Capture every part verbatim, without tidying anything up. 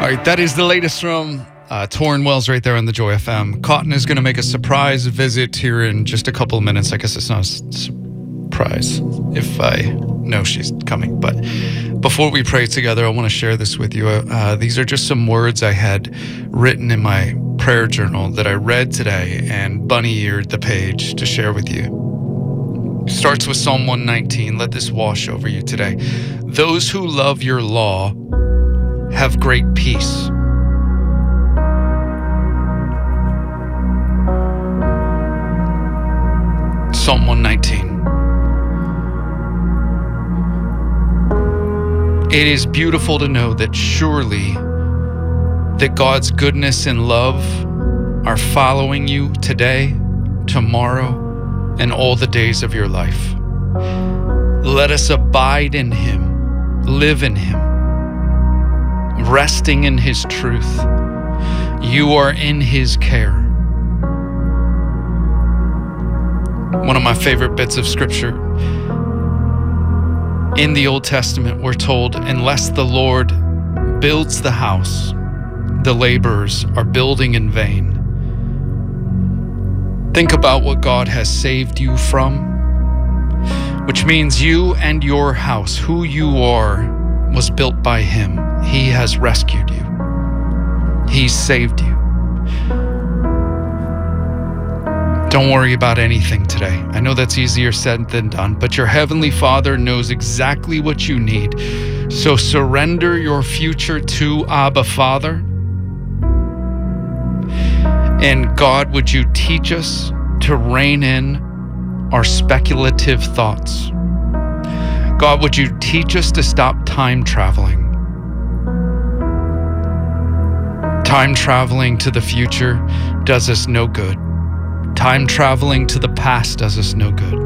right, that is the latest from uh, Torrin Wells right there on the Joy F M. Cotton is going to make a surprise visit here in just a couple of minutes. I guess it's not a surprise if I know she's coming. But before we pray together, I want to share this with you. Uh, these are just some words I had written in my prayer journal that I read today and bunny-eared the page to share with you. It starts with Psalm one nineteen. Let this wash over you today. Those who love your law have great peace. Psalm one nineteen. It is beautiful to know that surely that God's goodness and love are following you today, tomorrow, and all the days of your life. Let us abide in Him, live in Him, resting in His truth. You are in His care. One of my favorite bits of scripture. In the Old Testament, we're told, unless the Lord builds the house, the laborers are building in vain. Think about what God has saved you from, which means you and your house, who you are, was built by Him. He has rescued you. He's saved you. Don't worry about anything today. I know that's easier said than done, but your Heavenly Father knows exactly what you need. So surrender your future to Abba Father. And God, would you teach us to rein in our speculative thoughts? God, would you teach us to stop time traveling? Time traveling to the future does us no good. Time traveling to the past does us no good.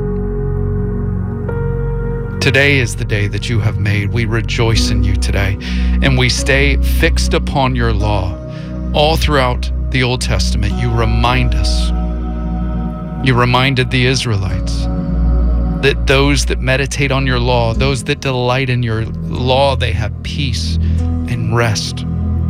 Today is the day that you have made. We rejoice in you today, and we stay fixed upon your law. All throughout the Old Testament, you remind us, you reminded the Israelites that those that meditate on your law, those that delight in your law, they have peace and rest.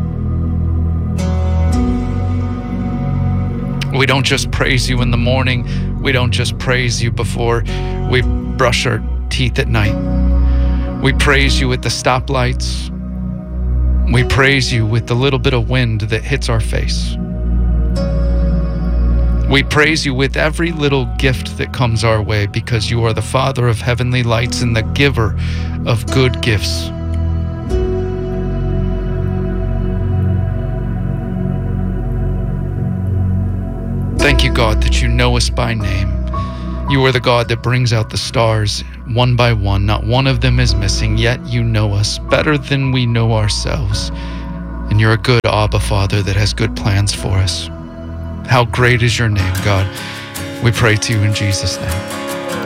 We don't just praise you in the morning. We don't just praise you before we brush our teeth at night. We praise you at the stoplights. We praise you with the little bit of wind that hits our face. We praise you with every little gift that comes our way, because you are the Father of heavenly lights and the giver of good gifts. Thank you, God, that you know us by name. You are the God that brings out the stars one by one. Not one of them is missing, yet you know us better than we know ourselves. And you're a good Abba Father that has good plans for us. How great is your name, God. We pray to you in Jesus' name.